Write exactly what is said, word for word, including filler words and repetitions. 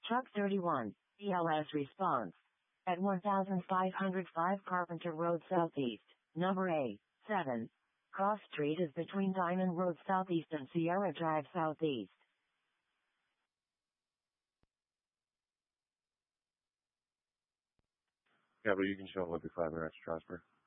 Truck thirty-one, E L S response. At one thousand five hundred five Carpenter Road Southeast, number A, seven. Cross Street is between Diamond Road Southeast and Sierra Drive Southeast. Yeah, but you can show up with five minutes, Strasburg.